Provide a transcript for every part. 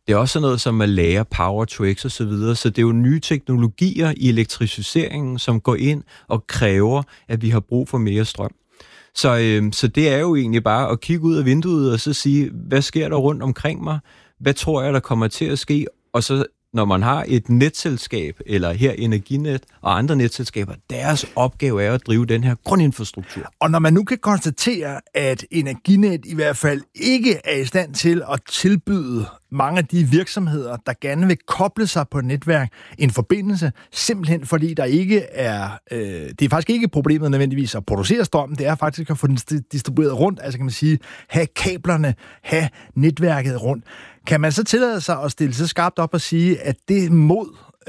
Det er også sådan noget som at lære power to x og så videre, så det er jo nye teknologier i elektrificeringen, som går ind og kræver, at vi har brug for mere strøm. Så det er jo egentlig bare at kigge ud af vinduet og så sige, hvad sker der rundt omkring mig? Hvad tror jeg, der kommer til at ske? Og så når man har et netselskab, eller her Energinet og andre netselskaber, deres opgave er at drive den her grundinfrastruktur. Og når man nu kan konstatere, at Energinet i hvert fald ikke er i stand til at tilbyde mange af de virksomheder, der gerne vil koble sig på et netværk, en forbindelse, simpelthen fordi der ikke er... det er faktisk ikke problemet nødvendigvis at producere strøm, det er faktisk at få den distribueret rundt, altså kan man sige, have kablerne, have netværket rundt. Kan man så tillade sig at stille sig skarpt op og sige, at det mod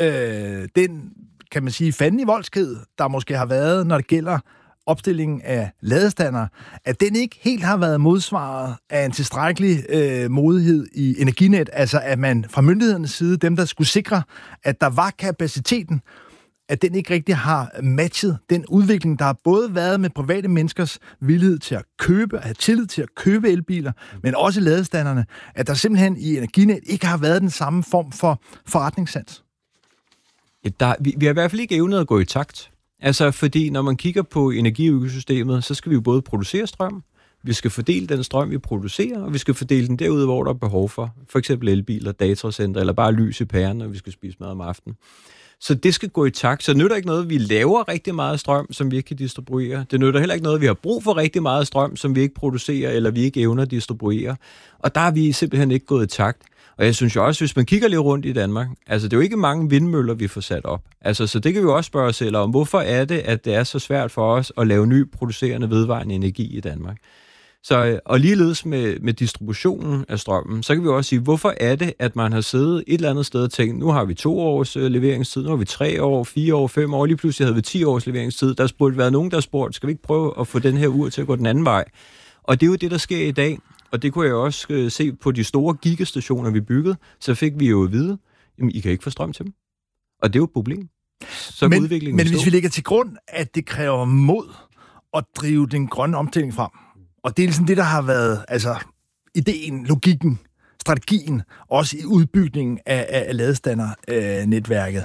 den, kan man sige, fanden i voldsked, der måske har været, når det gælder opstillingen af ladestander, at den ikke helt har været modsvaret af en tilstrækkelig modighed i Energinet, altså at man fra myndighedernes side, dem der skulle sikre, at der var kapaciteten, at den ikke rigtig har matchet den udvikling, der har både været med private menneskers villighed til at købe, at have tillid til at købe elbiler, men også ladestanderne, at der simpelthen i Energinet ikke har været den samme form for forretningssans. Vi har i hvert fald ikke evnet at gå i takt. Altså, fordi når man kigger på energiøkosystemet, så skal vi jo både producere strøm, vi skal fordele den strøm, vi producerer, og vi skal fordele den derude, hvor der er behov for eksempel elbiler, datacenter, eller bare lys i pæren, når vi skal spise mad om aftenen. Så det skal gå i takt. Så det nytter ikke noget, vi laver rigtig meget strøm, som vi ikke kan distribuere. Det nytter heller ikke noget, vi har brug for rigtig meget strøm, som vi ikke producerer, eller vi ikke evner at distribuere. Og der er vi simpelthen ikke gået i takt. Og jeg synes jo også, hvis man kigger lidt rundt i Danmark, altså det er jo ikke mange vindmøller, vi får sat op. Altså, så det kan vi jo også spørge os selv om, hvorfor er det, at det er så svært for os at lave ny producerende vedvarende energi i Danmark? Så, og ligeledes med distributionen af strømmen, så kan vi også sige, hvorfor er det, at man har siddet et eller andet sted og tænkt, nu har vi 2 års leveringstid, nu har vi 3 år, 4 år, 5 år, lige pludselig havde vi 10 års leveringstid. Der burde være nogen, der spurgte, skal vi ikke prøve at få den her ur til at gå den anden vej? Og det er jo det, der sker i dag, og det kunne jeg også se på de store gigastationer, vi byggede, så fik vi jo at vide, jamen, I kan ikke få strøm til dem. Og det er jo et problem. Så men hvis vi lægger til grund, at det kræver mod at drive den grønne omstilling frem, og det er ligesom det, der har været altså ideen, logikken, strategien, også i udbygningen af ladestandernetværket.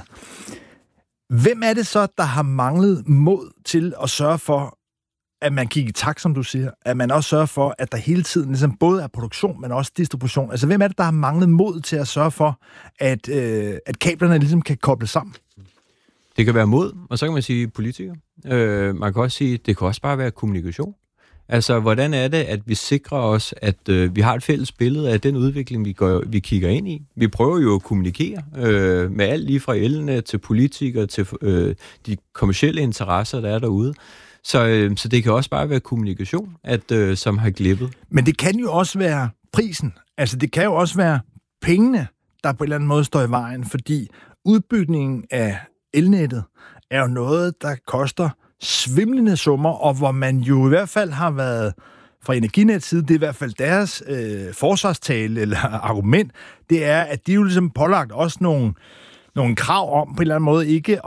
Hvem er det så, der har manglet mod til at sørge for, at man kigger i takt, som du siger, at man også sørger for, at der hele tiden ligesom både er produktion, men også distribution? Altså, hvem er det, der har manglet mod til at sørge for, at kablerne ligesom kan kobles sammen? Det kan være mod, og så kan man sige politikere. Man kan også sige, det kan også bare være kommunikation. Altså, hvordan er det, at vi sikrer os, at vi har et fælles billede af den udvikling, vi kigger ind i? Vi prøver jo at kommunikere med alt lige fra elnet til politikere til de kommercielle interesser, der er derude. Så det kan også bare være kommunikation, som har glippet. Men det kan jo også være prisen. Altså, det kan jo også være pengene, der på en eller anden måde står i vejen, fordi udbygningen af elnettet er jo noget, der koster svimlende summer, og hvor man jo i hvert fald har været fra Energinets side, det er i hvert fald deres forsvarstale eller argument, det er, at de jo ligesom pålagt også nogle krav om på en eller anden måde ikke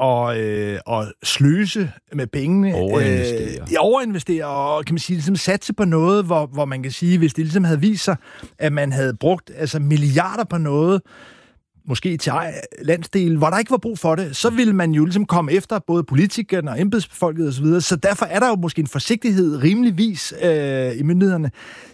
at sløse med pengene. Overinvestere og kan man sige, ligesom satse på noget, hvor man kan sige, hvis det ligesom havde vist sig, at man havde brugt altså milliarder på noget, måske til landsdel, hvor der ikke var brug for det, så ville man jo ligesom komme efter både politikerne og embedsfolket osv. Så derfor er der jo måske en forsigtighed rimeligvis i myndighederne.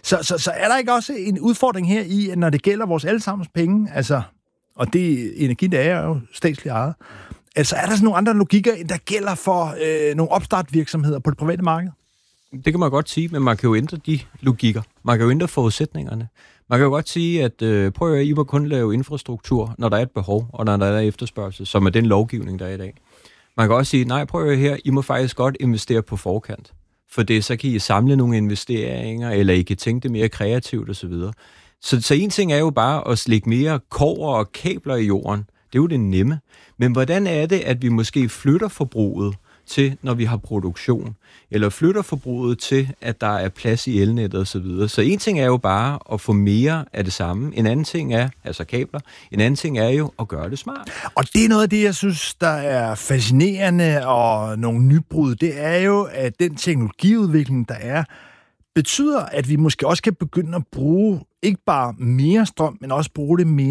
Så er der ikke også en udfordring her i, at når det gælder vores allesammens penge, altså, og det energi, der er jo statsligt ejet, altså er der sådan nogle andre logikker, end der gælder for nogle opstartvirksomheder på det private marked? Det kan man godt sige, men man kan jo ændre de logikker. Man kan jo ændre forudsætningerne. Man kan jo godt sige, at prøv at I må kun lave infrastruktur, når der er et behov, og når der er efterspørgsel, som er den lovgivning, der er i dag. Man kan også sige, nej, prøv at her, I må faktisk godt investere på forkant. For det, så kan I samle nogle investeringer, eller I kan tænke det mere kreativt osv. Så en ting er jo bare at lægge mere kobber og kabler i jorden. Det er jo det nemme. Men hvordan er det, at vi måske flytter forbruget til, når vi har produktion, eller flytter forbruget til, at der er plads i elnettet osv. Så en ting er jo bare at få mere af det samme. En anden ting er, altså kabler, en anden ting er jo at gøre det smart. Og det er noget af det, jeg synes, der er fascinerende og nogle nybrud. Det er jo, at den teknologiudvikling, der er, betyder, at vi måske også kan begynde at bruge ikke bare mere strøm, men også bruge det mere